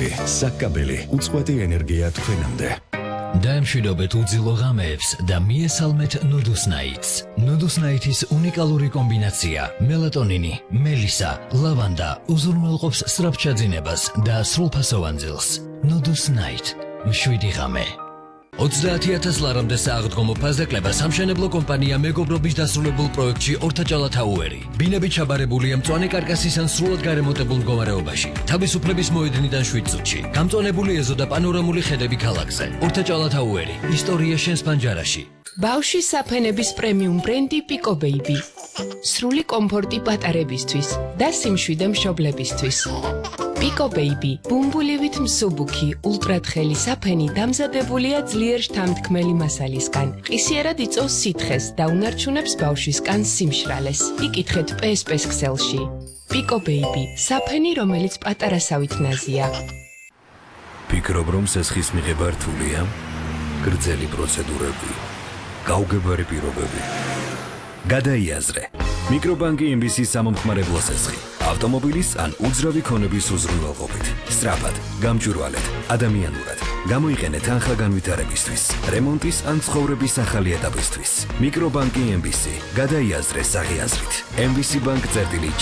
კაბელი, საკაბელი, უწყვეტი ენერგია თქვენამდე. დაემშვიდობეთ უძილო ღამეებს და მიესალმეთ ნუდუსნაიტს. ნუდუსნაიტის უნიკალური კომბინაცია მელატონინი, მელისა, ლავანდა უზრუნველყოფს სწრაფჩაძინებას და სრულფასოვან ძილს. ნუდუსნაიტ, მშვიდი ღამე. 30,000 ლარამდე სააღდგომო ფასდაკლება სამშენებლო კომპანია მეგობრობის დასრულებულ პროექტში ორთაჭალათაუერი. ბინები ჩაბარებულია მწვანე კარკასის ან სრულად გარემონტებულ მდგომარეობაში. თავისუფლების მოედნიდან 7 წუთში. გამწვანებული ეზო და პანორამული ხედები ქალაქზე. ორთაჭალათაუერი. ისტორია შენს პანჯარაში. ბავშვის საფენების პრემიუმ ბრენდი Pico Baby. სრული კომფორტი პატარებისთვის და სიმშვიდე მშობლებისთვის. Pico Baby, ბუმბულივით მსუბუქი, ულტრათხელი საფენი დამზადებულია ძლიერ შთამთქმელი მასალისგან. ყისიერად იწვევს სითხეს და უნარჩუნებს ბავშვის კანს სიმშრალეს. იკითხეთ PSP-ს ქსელში. Pico Baby, საფენი, რომელიც პატარასავით ნაზია. ფიქრობ, რომ სესხის მიღება რთულია? გრძელი პროცედურები, გაუგებარი პირობები. გადაიაზრე. მიკრობანკი MBC-ის სამომხმარებლო სესხი. ავტომობილის ან უძრავი ქონების უზრუნველყოფით. სწრაფად, გამჭვირვალედ, ადამიანურად. გამოიყენეთ თანხა განვითარებისთვის, რემონტის ან ცხოვრების ახალი ეტაპისთვის. მიკრობანკი MBC. გადაიაზრე საღიაზრით. MBC Bank-J.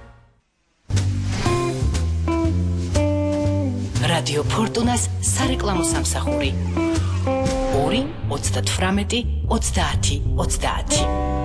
რადიო ფორტუნას სარეკლამო სამსახური. 2 38 30 30.